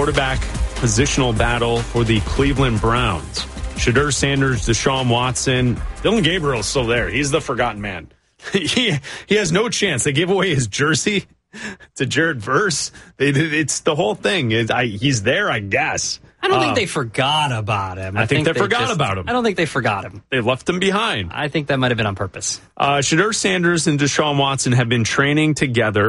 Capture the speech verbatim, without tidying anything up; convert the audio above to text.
quarterback positional battle for the Cleveland Browns. Shedeur Sanders, Deshaun Watson, Dylan Gabriel's still there. He's the forgotten man. he, he has no chance. They gave away his jersey to Jared Verse. They, it's the whole thing. It, I, he's there, I guess. I don't uh, think they forgot about him. I, I think, think they, they forgot just, about him. I don't think they forgot him. They left him behind. I think that might have been on purpose. Uh, Shedeur Sanders and Deshaun Watson have been training together